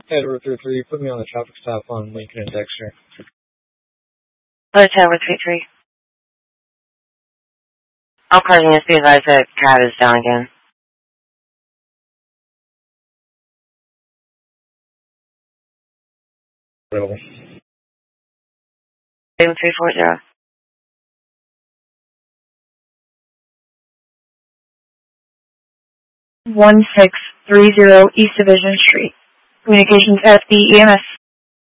Hey, Tower 33, put me on the traffic stop on Lincoln and Dexter. Hello, Tower 33. I'm calling you to advise that cab is down again. Available. 7340. 1630 East Division Street. Communications FB EMS.